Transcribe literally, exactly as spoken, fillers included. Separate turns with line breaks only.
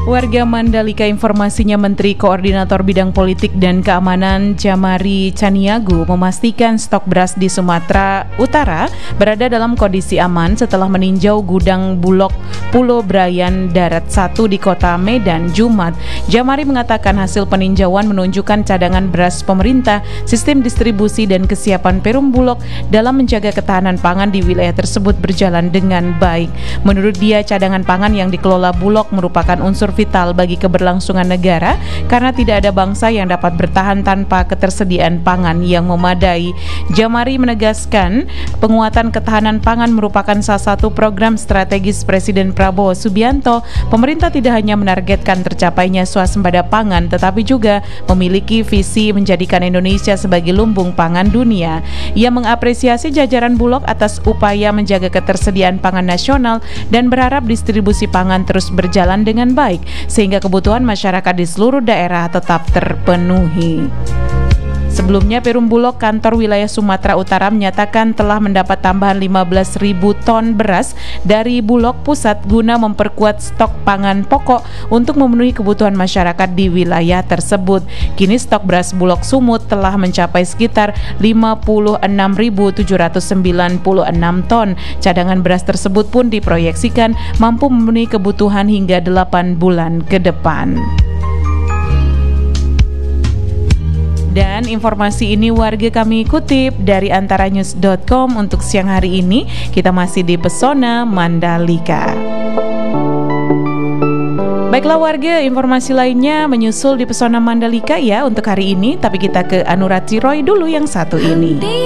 Warga Mandalika, informasinya Menteri Koordinator Bidang Politik dan Keamanan Jamari Caniago memastikan stok beras di Sumatera Utara berada dalam kondisi aman setelah meninjau gudang Bulog Pulau Brayan Darat satu di Kota Medan Jumat. Jamari mengatakan hasil peninjauan menunjukkan cadangan beras pemerintah, sistem distribusi dan kesiapan Perum Bulog dalam menjaga ketahanan pangan di wilayah tersebut berjalan dengan baik. Menurut dia, cadangan pangan yang dikelola Bulog merupakan unsur vital bagi keberlangsungan negara karena tidak ada bangsa yang dapat bertahan tanpa ketersediaan pangan yang memadai. Jamari menegaskan penguatan ketahanan pangan merupakan salah satu program strategis Presiden Prabowo Subianto. Pemerintah tidak hanya menargetkan tercapainya swasembada pangan tetapi juga memiliki visi menjadikan Indonesia sebagai lumbung pangan dunia. Ia mengapresiasi jajaran Bulog atas upaya menjaga ketersediaan pangan nasional dan berharap distribusi pangan terus berjalan dengan baik sehingga kebutuhan masyarakat di seluruh daerah tetap terpenuhi. Sebelumnya, Perum Bulog kantor wilayah Sumatera Utara menyatakan telah mendapat tambahan lima belas ribu ton beras dari Bulog Pusat guna memperkuat stok pangan pokok untuk memenuhi kebutuhan masyarakat di wilayah tersebut. Kini stok beras Bulog Sumut telah mencapai sekitar lima puluh enam ribu tujuh ratus sembilan puluh enam ton. Cadangan beras tersebut pun diproyeksikan mampu memenuhi kebutuhan hingga delapan bulan ke depan. Dan informasi ini warga kami kutip dari antaranews dot com untuk siang hari ini. Kita masih di Pesona Mandalika. Baiklah warga, informasi lainnya menyusul di Pesona Mandalika ya untuk hari ini. Tapi kita ke Anurat Roy dulu yang satu ini.